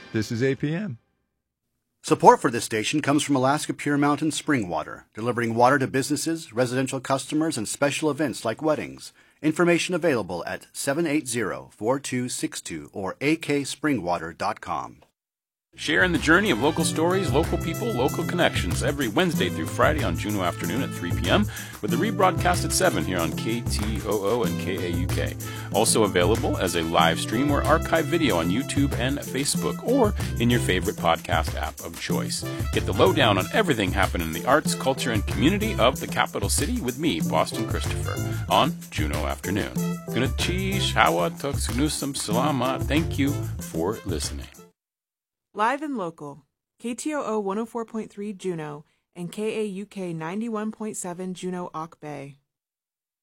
This is APM. Support for this station comes from Alaska Pure Mountain Spring Water, delivering water to businesses, residential customers, and special events like weddings. Information available at 780-4262 or akspringwater.com. Share in the journey of local stories, local people, local connections every Wednesday through Friday on Juneau Afternoon at 3 p.m. with the rebroadcast at 7 here on KTOO and KAUK. Also available as a live stream or archive video on YouTube and Facebook or in your favorite podcast app of choice. Get the lowdown on everything happening in the arts, culture, and community of the capital city with me, Boston Christopher, on Juneau Afternoon. Gunachi, Shawa, Tuksunusam, Salama. Thank you for listening. Live and local, KTOO 104.3 Juneau and KAUK 91.7 Juneau Auk Bay.